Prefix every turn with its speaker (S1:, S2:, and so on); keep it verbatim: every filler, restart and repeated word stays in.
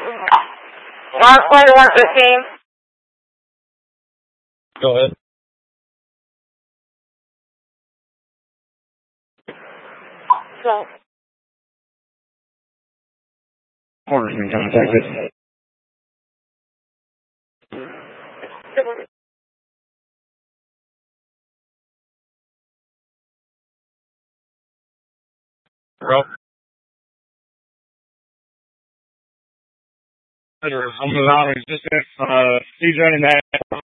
S1: one forty-one fifteen.
S2: Go ahead.
S1: So.
S2: Orders been contacted. Well, I'm allowing just if uh, C J and that